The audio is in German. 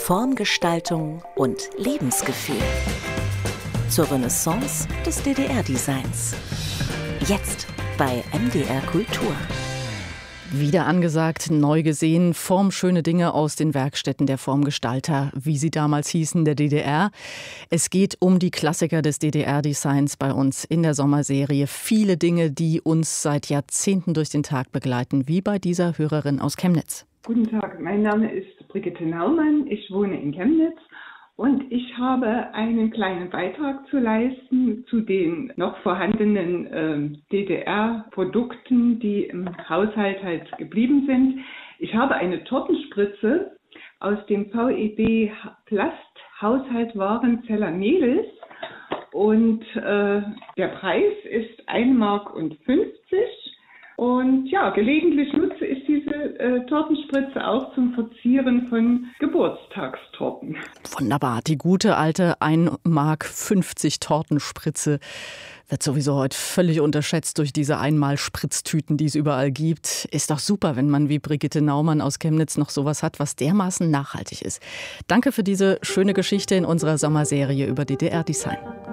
Formgestaltung und Lebensgefühl. Zur Renaissance des DDR-Designs. Jetzt bei MDR Kultur. Wieder angesagt, neu gesehen, formschöne Dinge aus den Werkstätten der Formgestalter, wie sie damals hießen, der DDR. Es geht um die Klassiker des DDR-Designs bei uns in der Sommerserie. Viele Dinge, die uns seit Jahrzehnten durch den Tag begleiten, wie bei dieser Hörerin aus Chemnitz. Guten Tag, mein Name ist Brigitte Naumann, ich wohne in Chemnitz. Und ich habe einen kleinen Beitrag zu leisten zu den noch vorhandenen DDR-Produkten, die im Haushalt halt geblieben sind. Ich habe eine Tortenspritze aus dem VEB Plast-Haushaltwarenzeller Melis und der Preis ist 1,50 Mark. Und ja, gelegentlich nutze ich diese Tortenspritze auch zum Verzieren von Geburtstagstorten. Wunderbar, die gute alte 1,50 Mark Tortenspritze wird sowieso heute völlig unterschätzt durch diese Einmal-Spritztüten, die es überall gibt. Ist doch super, wenn man wie Brigitte Naumann aus Chemnitz noch sowas hat, was dermaßen nachhaltig ist. Danke für diese schöne Geschichte in unserer Sommerserie über DDR-Design.